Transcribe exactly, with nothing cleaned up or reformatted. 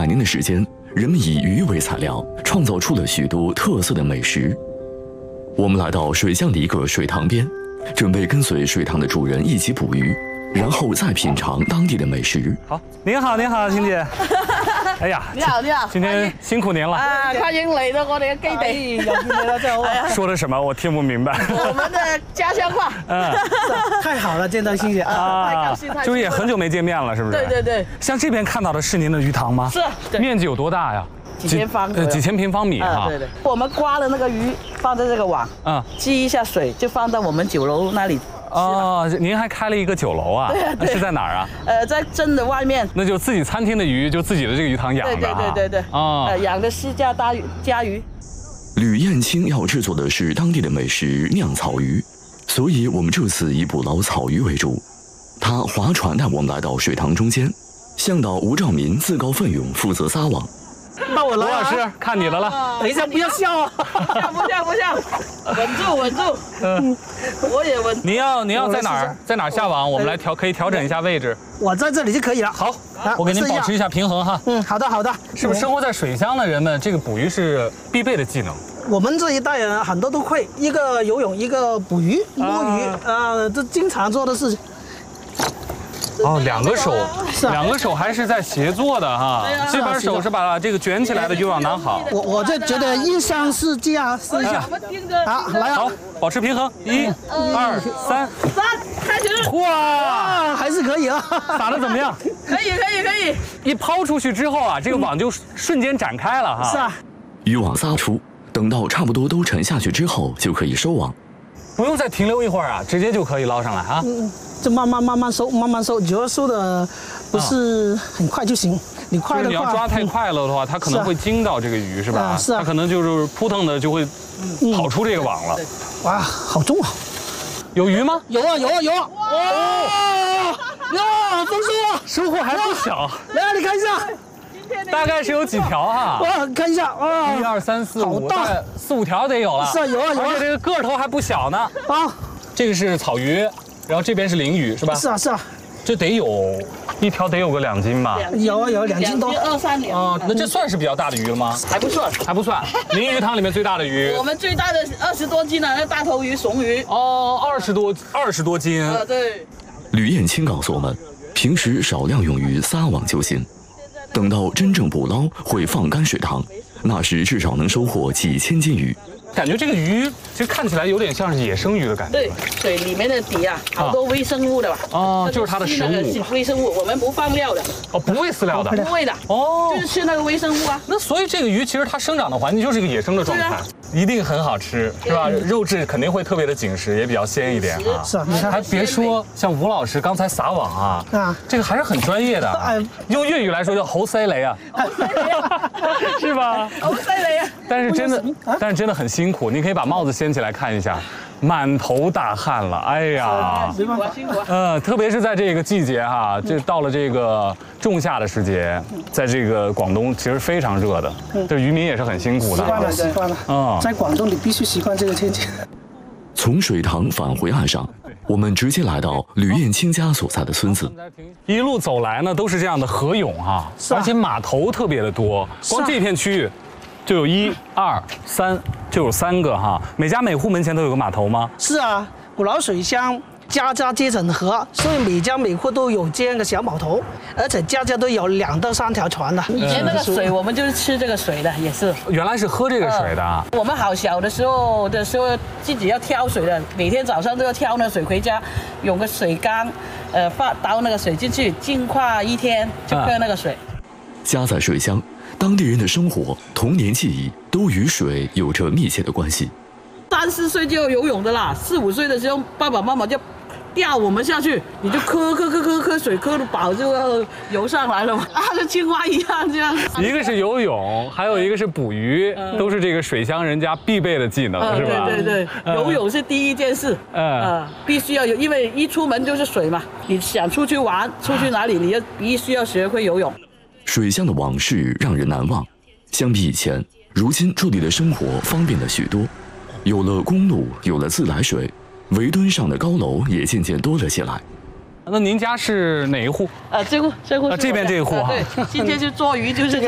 百年的时间，人们以鱼为材料，创造出了许多特色的美食。我们来到水乡的一个水塘边，准备跟随水塘的主人一起捕鱼，然后再品尝当地的美食。 好，您好，您好，欣姐。哎呀， 你好，你好， 今天辛苦您了。 啊，歡迎嚟到我哋嘅基地，又見你啦，真好啊！ 說的什麼？我聽不明白。 我們的家鄉話。 嗯， 太好了，見到欣姐啊，太高興，太就是也很久沒見面了，是不是？ 對對對。 像這邊看到的是您的魚塘嗎？ 是。 面積有多大呀？ 幾千方。 呃，幾千平方米哈。 對對。我們刮了那個魚，放在這個網，嗯，積一下水，就放到我們酒樓那裡。 哦，您還開了一個酒樓啊？ 對啊，對。 是在哪兒啊？ 呃，在鎮的外面。 那就自己餐廳的魚，就自己的這個魚塘養的。 對對對對對。哦。呃，養的是家大魚家魚。 吕燕青要制作的是當地的美食釀草魚，所以我們這次以捕撈草魚為主。他划船帶我們來到水塘中間，向導吳兆民自告奮勇負責撒網。 那我來吳老師，看你的了。 等一下，不要笑啊！ 笑不笑不笑，穩住穩住。嗯，我也穩。 你要你要在哪兒在哪兒下網？我們來調可以調整一下位置。 我在這裡就可以了。 好，我給您保持一下平衡哈。 嗯，好的好的。 是不是生活在水鄉的人們，這個捕魚是必備的技能？ 我們這一代人很多都會，一個游泳，一個捕魚摸魚，呃，這經常做的事情。 哦，兩個手，兩個手還是在協作的哈。這邊手是把這個捲起來的漁網拿好。 我我就覺得一上是這樣，試一下。好，來好，保持平衡，一、二、三， 三，開始。 哇， 還是可以啊。 打得怎麼樣？ 可以可以可以。 一拋出去之後啊，這個網就瞬間展開了哈。 是啊。 漁網撒出，等到差不多都沉下去之後，就可以收網。 不用再停留一會兒啊，直接就可以撈上來啊。 嗯。就慢慢慢慢收，慢慢收，只要收的不是很快就行。你快的話， 你要抓太快了的話，它可能會驚到這個魚，是吧？ 是啊。它可能就是撲騰的就會跑出這個網了。 哇，好重啊！ 有魚嗎？ 有啊有啊有啊！哇！呀，豐收啊！ 收穫還不小。 來，你看一下。 大概是有幾條哈？ 哇，看一下啊！ 一二三四五，大概四五條得有了。 是啊，有啊有啊。 而且這個個頭還不小呢。 啊， 這個是草魚。然後這邊是鯪魚，是吧？ 是啊，是啊， 這得有一條得有個兩斤吧？ 有啊，有兩斤多， 二三兩。 啊，那這算是比較大的魚了嗎？ 還不算， 還不算。鯪魚塘裡面最大的魚， 我們最大的二十多斤啊，那大頭魚、sống魚。 哦，二十多，二十多斤。 啊，對。 吕燕青告訴我們，平時少量用於撒網就行，等到真正捕撈會放乾水塘，那時至少能收穫幾千斤魚。 感覺這個魚其實看起來有點像是野生魚的感覺。 對，水裡面的底啊，好多微生物的吧？ 哦，就是它的食物。 微生物，我們不放料的。 哦，不餵飼料的。 不餵的。哦，就是吃那個微生物啊。 那所以這個魚其實它生長的環境就是一個野生的狀態，一定很好吃，是吧？肉質肯定會特別的緊實，也比較鮮一點啊。 是啊，你看。 還別說，像吳老師剛才撒網啊，啊，這個還是很專業的。用粵語來說叫猴塞雷啊，是吧？ 猴塞雷啊。但是真的，但是真的很辛苦。你可以把帽子掀起來看一下，滿頭大汗了。哎呀， 辛苦啊，辛苦啊。 嗯，特別是在這個季節哈，這到了這個仲夏的時節，在這個廣東其實非常熱的，這漁民也是很辛苦的。 習慣了，習慣了。嗯，在廣東你必須習慣這個天氣。 從水塘返回岸上，我們直接來到呂燕青家所在的村子。 一路走來呢，都是這樣的河湧哈，而且碼頭特別的多，光這片區域。就有一、二、三，就有三個哈。每家每戶門前都有個碼頭嗎？ 是啊，鼓樓水鄉家家接整河，所以每家每戶都有這樣的小碼頭，而且家家都有兩到三條船的。 以前那個水，我們就是吃這個水的，也是。 原來是喝這個水的。 呃、我們好小的時候的時候，自己要挑水的，每天早上都要挑那水回家，用個水缸，呃，放倒那個水進去，淨化一天就喝那個水。 家在水鄉。當地人的生活、童年記憶都與水有着密切的關係。 三四歲就要游泳的啦，四五歲的時候，爸爸媽媽就釣我們下去，你就磕磕磕磕磕水，磕到飽就要游上來了嘛，啊，跟青蛙一樣這樣。 一個是游泳，還有一個是捕魚，嗯、都是這個水鄉人家必備的技能，嗯、是吧？ 對對對，嗯、游泳是第一件事，嗯、呃，必須要有，因為一出門就是水嘛，你想出去玩，出去哪裡，你要必須要學會游泳。 水鄉的往事讓人難忘，相比以前，如今這裡的生活方便了許多，有了公路，有了自來水，圍墩上的高樓也漸漸多了起來。 那您家是哪一戶？ 啊，這戶，這戶。 啊，這邊這一戶哈。 對，今天就做魚就是這個。